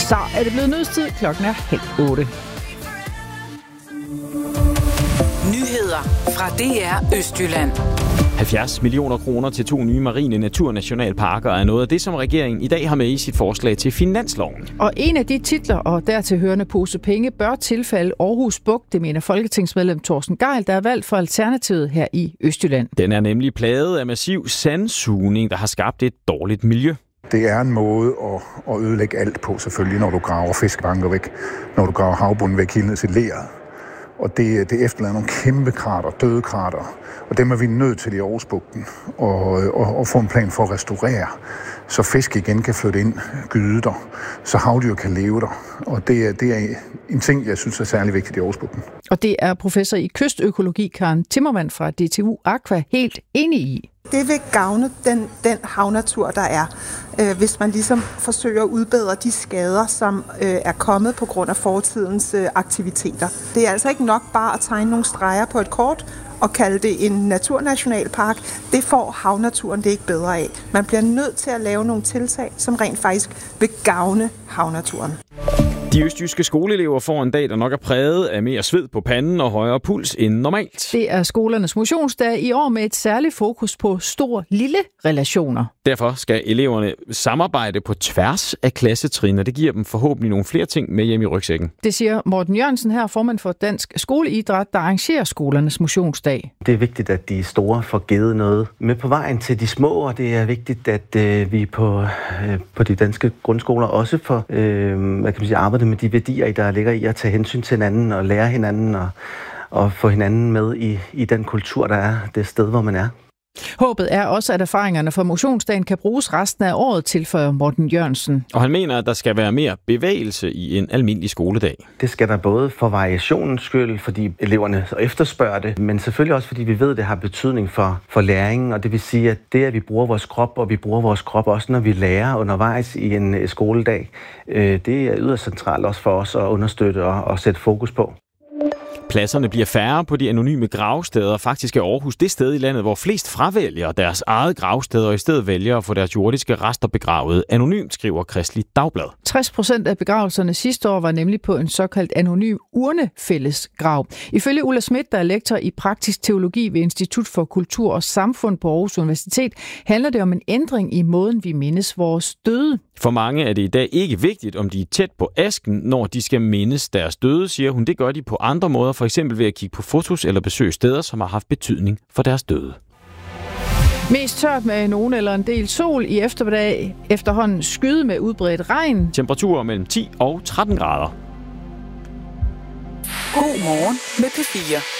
Så er det blevet nyhedstid. Klokken er 7:30. Nyheder fra DR Østjylland. 70 millioner kroner til 2 nye marine naturnationalparker er noget af det, som regeringen i dag har med i sit forslag til finansloven. Og en af de titler og dertil hørende pose penge bør tilfalde Aarhus Bugt, det mener folketingsmedlem Torsten Gejl, der er valgt for Alternativet her i Østjylland. Den er nemlig plaget af massiv sandsugning, der har skabt et dårligt miljø. Det er en måde at ødelægge alt på, selvfølgelig, når du graver fiskebanker væk, når du graver havbunden væk helt ned til leret. Og det efterlader nogle kæmpe krater, døde krater, og dem er vi nødt til i Aarhusbugten og få en plan for at restaurere, så fisk igen kan flytte ind, gyde der, så havdyr kan leve der. Og det er en ting, jeg synes er særlig vigtigt i Aarhusbugten. Og det er professor i kystøkologi Karen Timmermann fra DTU Aqua helt enig i. Det vil gavne den havnatur, der er, hvis man ligesom forsøger at udbedre de skader, som er kommet på grund af fortidens aktiviteter. Det er altså ikke nok bare at tegne nogle streger på et kort og kalde det en naturnationalpark. Det får havnaturen det ikke bedre af. Man bliver nødt til at lave nogle tiltag, som rent faktisk vil gavne havnaturen. De østjyske skoleelever får en dag, der nok er præget af mere sved på panden og højere puls end normalt. Det er skolernes motionsdag i år med et særligt fokus på stor-lille relationer. Derfor skal eleverne samarbejde på tværs af klassetrin, og det giver dem forhåbentlig nogle flere ting med hjem i rygsækken. Det siger Morten Jørgensen her, formand for Dansk Skoleidræt, der arrangerer skolernes motionsdag. Det er vigtigt, at de store får givet noget med på vejen til de små, og det er vigtigt, at vi på de danske grundskoler også får arbejde med de værdier, der ligger i at tage hensyn til hinanden og lære hinanden og få hinanden med i den kultur, der er det sted, hvor man er. Håbet er også, at erfaringerne fra motionsdagen kan bruges resten af året, tilføjer Morten Jørgensen. Og han mener, at der skal være mere bevægelse i en almindelig skoledag. Det skal der både for variationens skyld, fordi eleverne efterspørger det, men selvfølgelig også, fordi vi ved, at det har betydning for læringen. Og det vil sige, at det, at vi bruger vores krop, og vi bruger vores krop også, når vi lærer undervejs i en skoledag, det er yderst centralt også for os at understøtte og sætte fokus på. Pladserne bliver færre på de anonyme gravsteder. Faktisk er Aarhus det sted i landet, hvor flest fravælger deres eget gravsted og i stedet vælger at få deres jordiske rester begravet anonymt, skriver Kristeligt Dagblad. 60% af begravelserne sidste år var nemlig på en såkaldt anonym urnefællesgrav. Ifølge Ulla Schmidt, der er lektor i praktisk teologi ved Institut for Kultur og Samfund på Aarhus Universitet, handler det om en ændring i måden, vi mindes vores døde. For mange er det i dag ikke vigtigt, om de er tæt på asken, når de skal mindes deres døde, siger hun. Det gør de på andre måder, for eksempel ved at kigge på fotos eller besøge steder, som har haft betydning for deres døde. Mest tørt med nogen eller en del sol i eftermiddag. Efterhånden skyde med udbredt regn. Temperaturer mellem 10 og 13 grader. God morgen med P4.